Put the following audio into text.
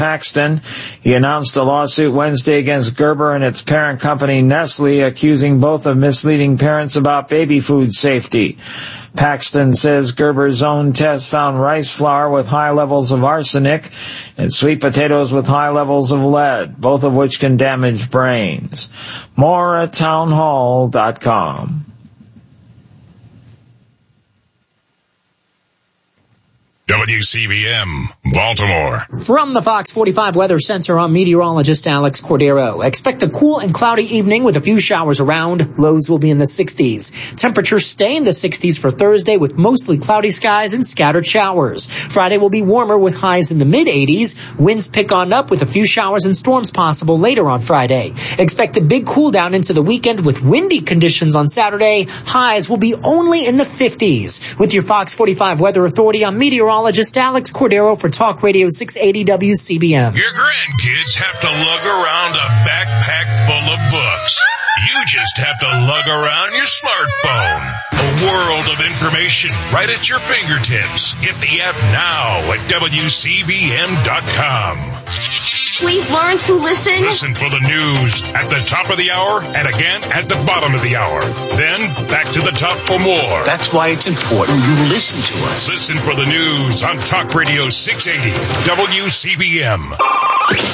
Paxton. He announced a lawsuit Wednesday against Gerber and its parent company Nestle, accusing both of misleading parents about baby food safety. Paxton says Gerber's own test found rice flour with high levels of arsenic and sweet potatoes with high levels of lead, both of which can damage brains. More at townhall.com. WCVM, Baltimore. From the Fox 45 Weather Center, I'm meteorologist Alex Cordero. Expect a cool and cloudy evening with a few showers around. Lows will be in the 60s. Temperatures stay in the 60s for Thursday with mostly cloudy skies and scattered showers. Friday will be warmer with highs in the mid-80s. Winds pick on up with a few showers and storms possible later on Friday. Expect a big cool down into the weekend with windy conditions on Saturday. Highs will be only in the 50s. With your Fox 45 Weather Authority, I'm meteorologist Alex Cordero for Talk Radio 680 WCBM. Your grandkids have to lug around a backpack full of books. You just have to lug around your smartphone. A world of information right at your fingertips. Get the app now at WCBM.com. Please learn to listen. Listen for the news at the top of the hour and again at the bottom of the hour. Then back to the top for more. That's why it's important you listen to us. Listen for the news on Talk Radio 680 WCBM.